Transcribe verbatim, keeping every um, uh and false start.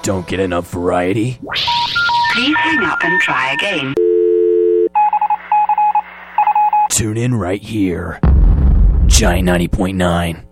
don't get enough variety? Please hang up and try again. Tune in right here. Giant ninety point nine.